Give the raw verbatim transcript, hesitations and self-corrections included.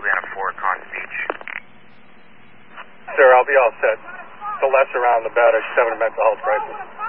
Savannah four, Cons Beach. Sir, I'll be all set. The less around, the better. She's having a mental health crisis.